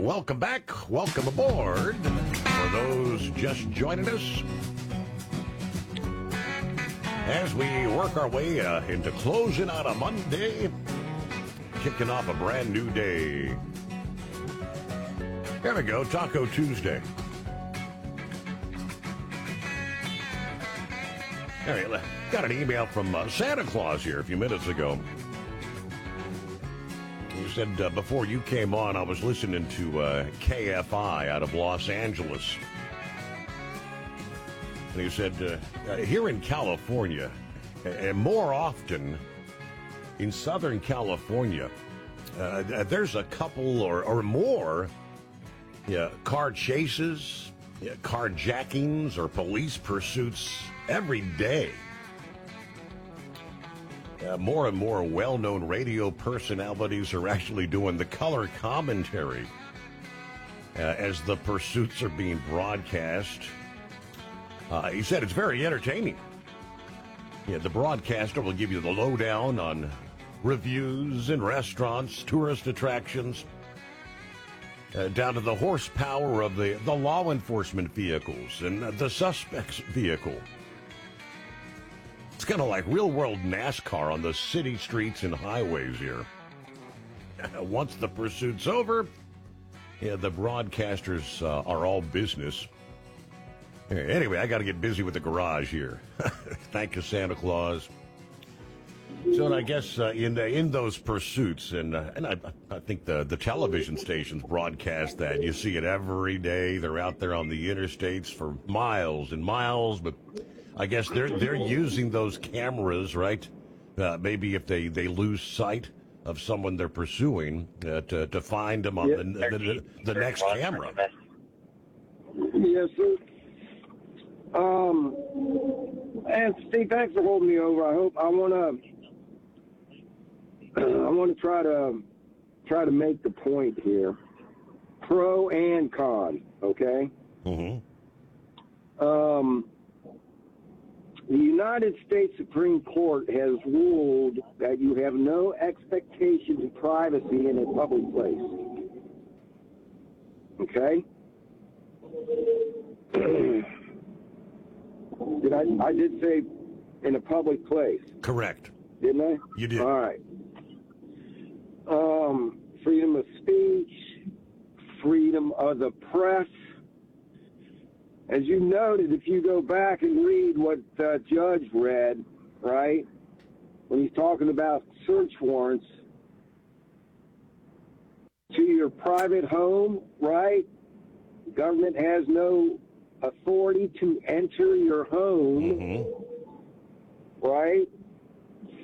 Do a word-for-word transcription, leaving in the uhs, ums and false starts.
welcome back. Welcome aboard. For those just joining us, as we work our way uh, into closing out a Monday, kicking off a brand new day. Here we go, Taco Tuesday. All right, got an email from uh, Santa Claus here a few minutes ago. He said, uh, before you came on, I was listening to uh, K F I out of Los Angeles. And he said, uh, uh, here in California, and more often in Southern California, uh, there's a couple or, or more yeah, car chases, yeah, carjackings, or police pursuits every day. Uh, more and more well-known radio personalities are actually doing the color commentary uh, as the pursuits are being broadcast. Uh, he said it's very entertaining. Yeah, the broadcaster will give you the lowdown on reviews in restaurants, tourist attractions, uh, down to the horsepower of the, the law enforcement vehicles and uh, the suspect's vehicle. It's kind of like real-world NASCAR on the city streets and highways here. Once the pursuit's over, yeah, the broadcasters uh, are all business. Anyway, I got to get busy with the garage here. Thank you, Santa Claus. So I guess uh, in the, in those pursuits, and uh, and I, I think the, the television stations broadcast that. You see it every day. They're out there on the interstates for miles and miles, but I guess they're they're using those cameras, right? Uh, maybe if they, they lose sight of someone they're pursuing, uh, to to find them on yep. the, the, the, the next camera. Yes, sir. Um, and Steve, thanks for holding me over. I hope I want to. I want to try to try to make the point here, pro and con. Okay. Mm-hmm. Um. The United States Supreme Court has ruled that you have no expectation of privacy in a public place. Okay? Did I, I did say in a public place. Correct. Didn't I? You did. All right. Um, freedom of speech, freedom of the press. As you noted, if you go back and read what the judge read, right, when he's talking about search warrants to your private home, right, the government has no authority to enter your home, mm-hmm. right?